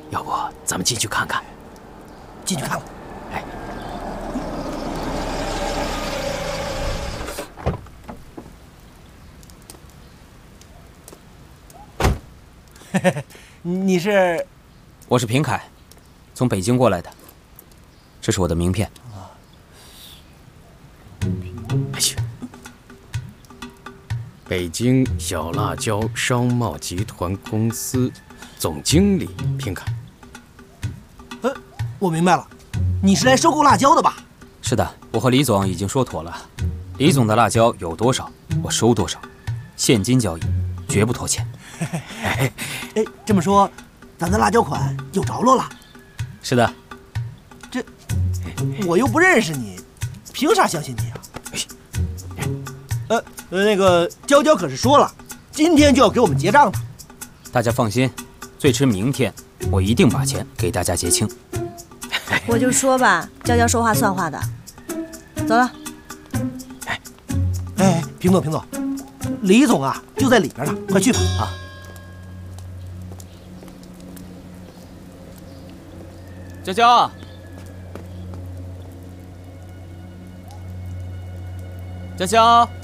要不咱们进去看看？ 进去看看。哎，你是？ 我是平凯，从北京过来的。这是我的名片。 哎呀，北京小辣椒商贸集团公司总经理平凯。 我明白了，你是来收购辣椒的吧？ 是的，我和李总已经说妥了，李总的辣椒有多少，我收多少，现金交易，绝不拖欠。 哎，这么说，咱的辣椒款有着落了？ 是的。 这，我又不认识你，凭啥相信你啊？那个娇娇可是说了，今天就要给我们结账的。 大家放心，最迟明天，我一定把钱给大家结清。 我就说吧，娇娇说话算话的。走了。 平总，李总啊，就在里边呢，快去吧。 啊。娇娇，娇娇。